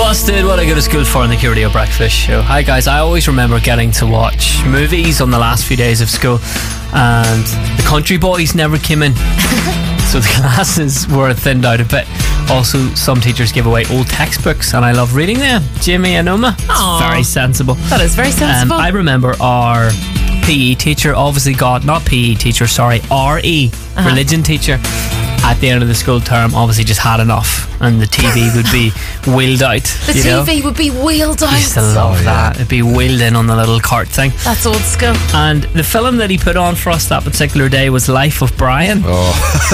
Busted, what I go to school for on the Curio Breakfast Show. Hi guys, I always remember getting to watch movies on the last few days of school, and the country boys never came in. So the classes were thinned out a bit. Also, some teachers give away old textbooks, and I love reading them. Jamie and Oma, it's very sensible. That is very sensible. I remember our PE teacher, obviously got, not PE teacher, sorry, RE, religion teacher, at the end of the school term obviously just had enough, and the TV would be wheeled out. The TV would be wheeled out. I used to love that. It'd be wheeled in on the little cart thing. That's old school. And the film that he put on for us that particular day was Life of Brian. I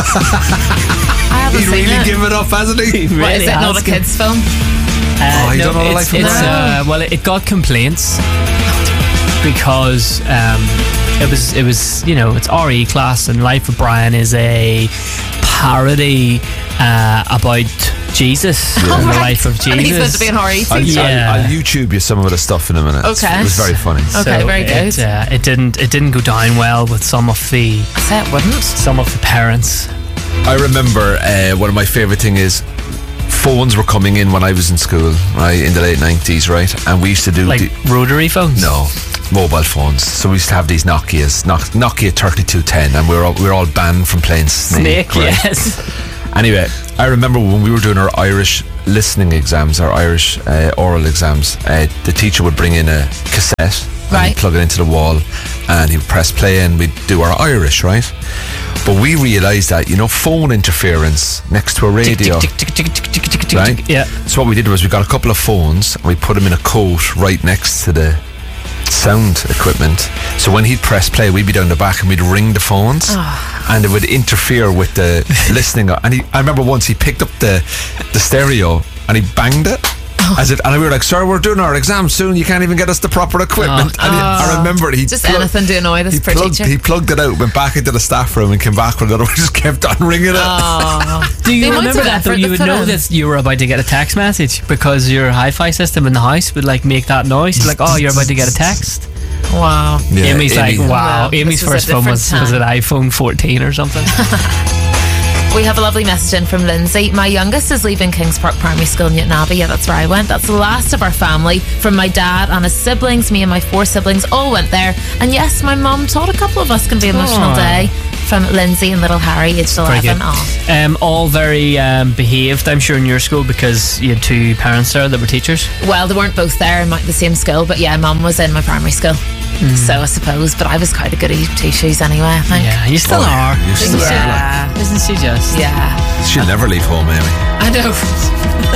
haven't He's seen really it. given it up, hasn't he? What, is it not a kids' film? You don't know Life of Brian? Well, it got complaints because it was it's RE class, and Life of Brian is a parody about Jesus and the life of Jesus. And he's meant to be an RE teacher. I'll YouTube you some of the stuff in a minute. Okay. It was very funny. Okay, very good. It didn't go down well with some of the parents. I remember one of my favourite thing is phones were coming in when I was in school, right, in the late 90s, right? And we used to do rotary phones. No, mobile phones. So we used to have these Nokia 3210, and we were all banned from playing Snake, right? Yes. Anyway, I remember when we were doing our Irish listening exams, our Irish oral exams, the teacher would bring in a cassette, and he'd plug it into the wall, and he'd press play, and we'd do our Irish, right? But we realised that, phone interference next to a radio, right? Yeah. So what we did was we got a couple of phones and we put them in a coat right next to the sound equipment. So when he'd press play, we'd be down the back and we'd ring the phones, and it would interfere with the listening. And I remember once he picked up the stereo and he banged it. And we were like, sir, we're doing our exam soon, you can't even get us the proper equipment. I remember he just anything to annoy this teacher. He plugged it out, went back into the staff room and came back with another one, just kept on ringing it. Do you remember that though? You would know that you were about to get a text message because your hi-fi system in the house would make that noise. Like, oh, you're about to get a text. Wow. Yeah, Amy's like, wow. No, Amy's first phone was an iPhone 14 or something. We have a lovely message in from Lindsay. My youngest is leaving Kings Park Primary School in Newtonabbey. Yeah, that's where I went. That's the last of our family. From my dad and his siblings, me and my 4 siblings all went there. And yes, my mum taught a couple of us. Can be an emotional day. From Lindsay and little Harry, aged 11. All very behaved, I'm sure, in your school, because you had 2 parents there that were teachers. Well, they weren't both there in the same school, but yeah, mum was in my primary school. So I suppose, but I was quite a goody two-shoes anyway, I think. Yeah, you still are. You still Yeah. Isn't she just? Yeah. She'll never leave home, Amy. I know.